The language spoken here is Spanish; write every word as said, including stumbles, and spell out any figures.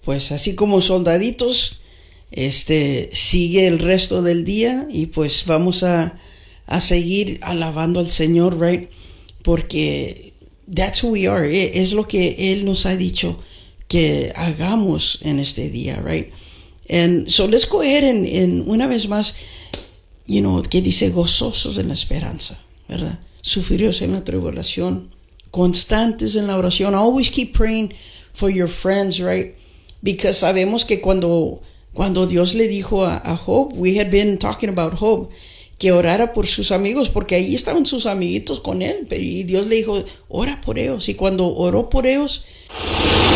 pues así como soldaditos, este, sigue el resto del día y pues vamos a, a seguir alabando al Señor, right? Porque that's who we are. Es lo que Él nos ha dicho que hagamos en este día, right? And so let's go ahead and, and una vez más, you know, que dice gozosos en la esperanza, ¿verdad? Sufridos en la tribulación, constantes en la oración. Always keep praying for your friends, right? Because sabemos que cuando, cuando Dios le dijo a, a Job, we had been talking about Job, que orara por sus amigos, porque ahí estaban sus amiguitos con él, y Dios le dijo, ora por ellos. Y cuando oró por ellos,